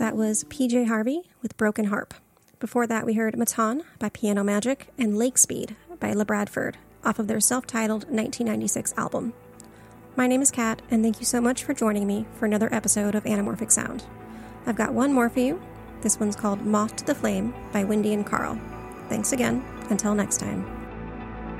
That was PJ Harvey with Broken Harp. Before that, we heard Matan by Piano Magic and Lake Speed by LaBradford off of their self-titled 1996 album. My name is Kat, and thank you so much for joining me for another episode of Anamorphic Sound. I've got one more for you. This one's called Moth to the Flame by Wendy and Carl. Thanks again. Until next time.